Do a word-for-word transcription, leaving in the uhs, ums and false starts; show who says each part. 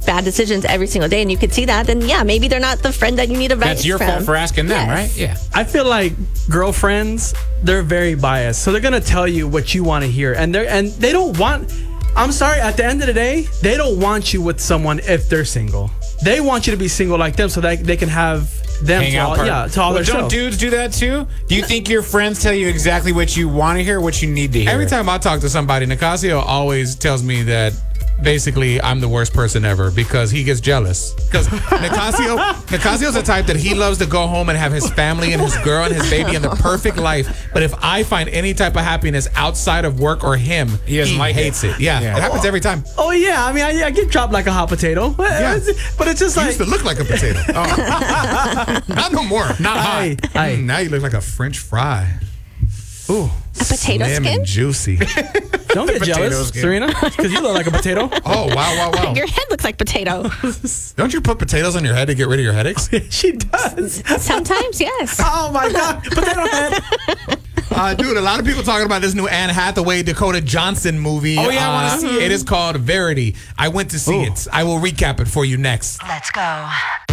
Speaker 1: bad decisions every single day, and you could see that, then yeah, maybe they're not the friend that you need advice from.
Speaker 2: That's your fault for asking them,
Speaker 1: Yes.
Speaker 2: right? Yeah.
Speaker 3: I feel like girlfriends, they're very biased, so they're gonna tell you what you want to hear, and they are and they don't want. I'm sorry. At the end of the day, they don't want you with someone if they're single. They want you to be single like them, so that they can have them
Speaker 2: Hang
Speaker 3: to
Speaker 2: out
Speaker 3: all,
Speaker 2: part.
Speaker 3: yeah, to all
Speaker 2: Well,
Speaker 3: their
Speaker 2: don't
Speaker 3: self.
Speaker 2: dudes do that too? Do you think your friends tell you exactly what you want to hear, what you need to hear?
Speaker 4: Every time I talk to somebody, Nicasio always tells me that basically I'm the worst person ever because he gets jealous. Because Nicasio, Nicasio's the type that he loves to go home and have his family and his girl and his baby and the perfect life. But if I find any type of happiness outside of work or him,
Speaker 2: He doesn't like
Speaker 4: hates
Speaker 2: it.
Speaker 4: it. Yeah,
Speaker 2: Yeah.
Speaker 4: it happens every time.
Speaker 3: Oh yeah, I mean, I, I get dropped like a hot potato. But,
Speaker 4: Yeah.
Speaker 3: it's, but it's just
Speaker 4: You
Speaker 3: like
Speaker 4: used to look like a potato. Oh. Not no more. Not hot.
Speaker 3: Aye, aye.
Speaker 4: Mm, Now you look like a French fry. Ooh.
Speaker 1: A potato
Speaker 4: Slim
Speaker 1: skin?
Speaker 4: and juicy.
Speaker 3: don't get
Speaker 4: potato
Speaker 3: jealous,
Speaker 4: skin.
Speaker 3: Serena, because you look like a potato.
Speaker 4: Oh, wow, wow, wow.
Speaker 1: Your head looks like potato.
Speaker 4: Don't you put potatoes on your head to get rid of your headaches?
Speaker 3: She does.
Speaker 1: Sometimes, yes.
Speaker 3: Oh my God, potato head.
Speaker 4: Uh, dude, a lot of people talking about this new Anne Hathaway, Dakota Johnson movie.
Speaker 2: Oh, yeah, I wanna
Speaker 4: Uh,
Speaker 2: see it.
Speaker 4: It is called Verity. I went to see
Speaker 3: Ooh.
Speaker 4: it. I will recap it for you next.
Speaker 5: Let's go.